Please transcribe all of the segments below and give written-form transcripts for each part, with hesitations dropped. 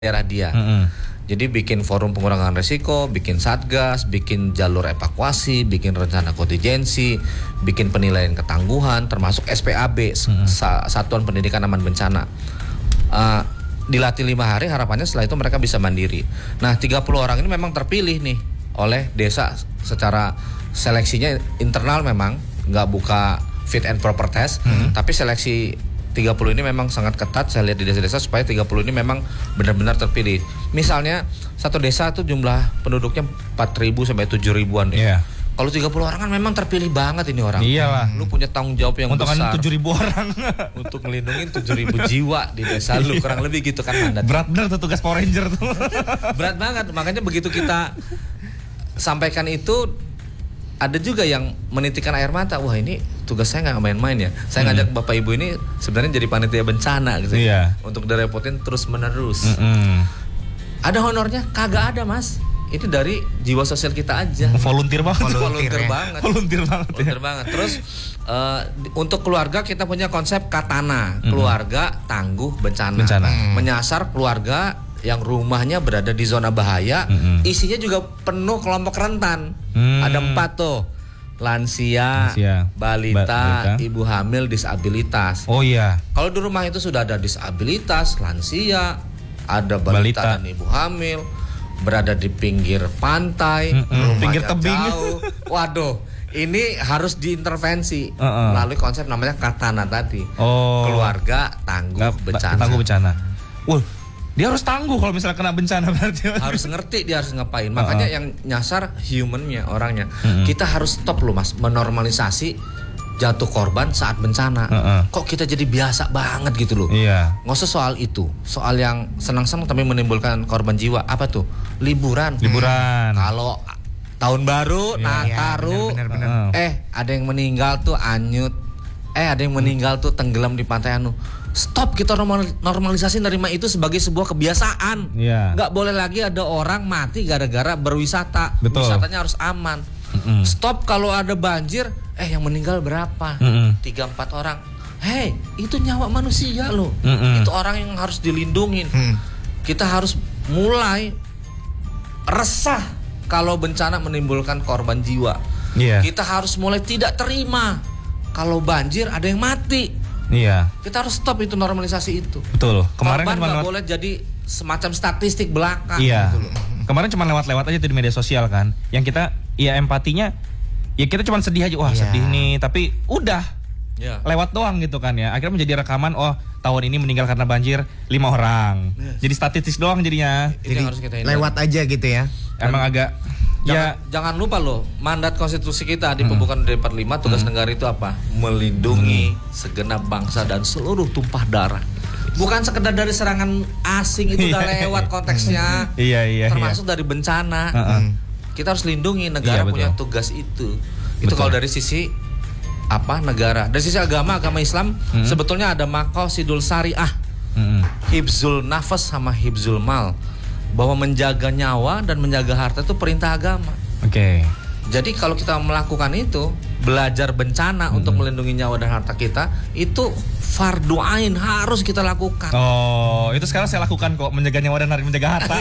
daerah dia. Jadi bikin forum pengurangan risiko, bikin satgas, bikin jalur evakuasi, bikin rencana kontingensi, bikin penilaian ketangguhan, termasuk SPAB, Satuan Pendidikan Aman Bencana. Dilatih 5 hari, harapannya setelah itu mereka bisa mandiri. Nah, 30 orang ini memang terpilih nih oleh desa secara seleksinya internal, memang nggak buka fit and proper test, tapi seleksi 30 ini memang sangat ketat. Saya lihat di desa-desa supaya 30 ini memang benar-benar terpilih. Misalnya satu desa itu jumlah penduduknya 4.000 sampai 7.000-an deh. Yeah. Kalau 30 orang kan memang terpilih banget ini orang. Iyalah. Lu punya tanggung jawab yang besar. Untuk 7.000 orang. Untuk melindungi 7.000 jiwa di desa lu, kurang lebih gitu kan mandat. Berat bener tuh tugas Power Ranger tuh. Berat banget. Makanya begitu kita sampaikan itu, ada juga yang menitikkan air mata. Wah, ini tugas saya nggak main-main ya. Saya ngajak bapak ibu ini sebenarnya jadi panitia bencana gitu. Iya. Untuk direpotin terus menerus. Ada honornya? Kagak ada, Mas. Ini dari jiwa sosial kita aja. Volunteer banget. Volunteer banget. Terus untuk keluarga kita punya konsep Katana, keluarga tangguh bencana. Menyasar keluarga yang rumahnya berada di zona bahaya, isinya juga penuh kelompok rentan. Ada 4 tuh. Lansia, balita, ibu hamil, disabilitas. Oh iya. Kalau di rumah itu sudah ada disabilitas, lansia, ada balita dan ibu hamil, berada di pinggir pantai, pinggir tebing. Jauh. Waduh, ini harus diintervensi melalui konsep namanya Katana tadi. Keluarga tangguh bencana. Tangguh bencana. Dia harus tangguh kalau misalnya kena bencana berarti. Harus ngerti dia harus ngapain. Makanya yang nyasar humannya, orangnya. Kita harus stop loh, Mas, menormalisasi jatuh korban saat bencana. Kok kita jadi biasa banget gitu loh. Iya. Nggak usah soal itu. Soal yang senang-senang tapi menimbulkan korban jiwa. Apa tuh? Liburan. Kalau tahun baru, Nataru, ada yang meninggal tuh anyut. Ada yang meninggal tuh tenggelam di pantai anu. Stop, kita normalisasi nerima itu sebagai sebuah kebiasaan. Nggak boleh lagi ada orang mati gara-gara berwisata. Betul. Wisatanya harus aman. Stop, kalau ada banjir, yang meninggal berapa? 3-4 orang. Hey, itu nyawa manusia loh. Itu orang yang harus dilindungin. Kita harus mulai resah kalau bencana menimbulkan korban jiwa. Kita harus mulai tidak terima kalau banjir ada yang mati. Kita harus stop itu normalisasi itu. Betul. Kemarin korban nggak boleh jadi semacam statistik belaka. Gitu loh. Kemarin cuma lewat-lewat aja di media sosial kan. Yang kita empatinya, kita cuma sedih aja. Wah, sedih nih. Tapi udah lewat doang gitu kan ya. Akhirnya menjadi rekaman. Tahun ini meninggal karena banjir 5 orang. Jadi statistik doang jadinya. Jadi harus kita lewat aja gitu ya. Emang agak. Jangan lupa loh, mandat konstitusi kita di pembukaan dari 45, tugas negara itu apa? Melindungi segenap bangsa dan seluruh tumpah darah. Bukan sekedar dari serangan asing, itu udah lewat konteksnya. Termasuk dari bencana. Kita harus lindungi, negara punya tugas itu. Itu kalau dari sisi negara. Dari sisi agama Islam sebetulnya ada maqasidul syariah, hibzul nafas sama hibzul mal. Bahwa menjaga nyawa dan menjaga harta itu perintah agama. Jadi kalau kita melakukan itu, belajar bencana untuk melindungi nyawa dan harta kita, itu fardu ain, harus kita lakukan. Itu sekarang saya lakukan kok, menjaga nyawa dan menjaga harta.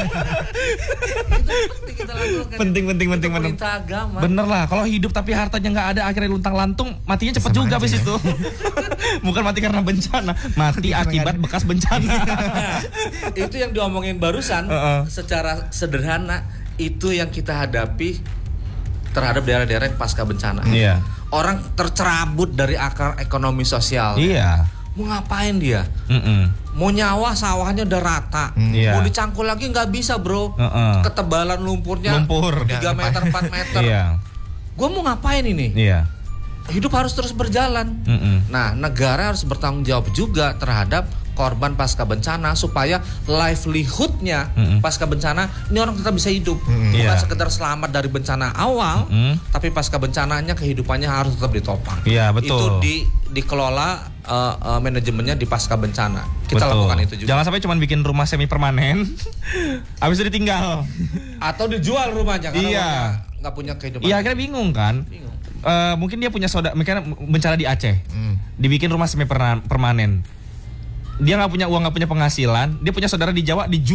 Itu kita lakukan. Penting. Perintah agama. Bener lah, kalau hidup tapi hartanya nggak ada, akhirnya luntang-lantung, matinya cepet juga abis itu. Bukan mati karena bencana, mati akibat bekas bencana. Itu yang diomongin barusan, secara sederhana itu yang kita hadapi terhadap daerah-daerah yang pasca bencana. Orang tercerabut dari akar ekonomi sosial. Mau ngapain dia? Mau nyawa sawahnya udah rata. Mau dicangkul lagi nggak bisa, bro. Ketebalan lumpurnya 3 meter 4 meter. Gue mau ngapain ini? Hidup harus terus berjalan. Nah, negara harus bertanggung jawab juga terhadap korban pasca bencana supaya livelihoodnya pasca bencana ini orang tetap bisa hidup. Bukan sekedar selamat dari bencana awal, tapi pasca bencananya kehidupannya harus tetap ditopang. Betul. Itu dikelola manajemennya di pasca bencana. Kita lakukan itu juga. Jangan sampai cuma bikin rumah semi permanen, habis itu ditinggal atau dijual rumahnya karena nggak punya kehidupan. Akhirnya bingung kan. Mungkin dia punya mungkin bencana di Aceh, dibikin rumah semi permanen. dia nggak punya uang, nggak punya penghasilan, dia punya saudara di Jawa dijual